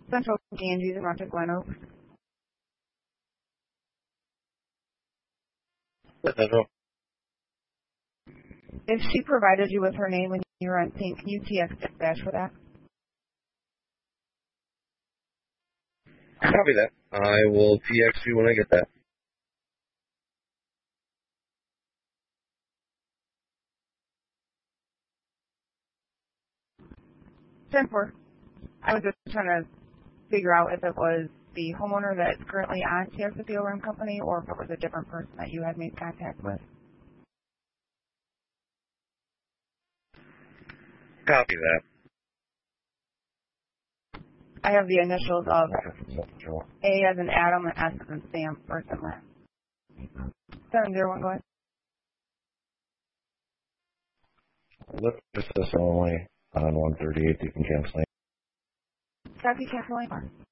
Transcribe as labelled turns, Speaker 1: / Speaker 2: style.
Speaker 1: Central Ganges and Monte Glen Oaks.
Speaker 2: Central.
Speaker 1: If she provided you with her name when you were on scene, can you TX dispatch for that?
Speaker 2: Copy that. I will TX you when I get that.
Speaker 1: Simple. I was just trying to figure out if it was the homeowner that's currently on TX with the ORM company or if it was a different person that you had made contact with.
Speaker 2: Copy that.
Speaker 1: I have the initials of A as in Adam and S as in Sam, first and last. 701, go ahead.
Speaker 3: Look, this is only on 138, you can cancel.
Speaker 1: Copy, cancel.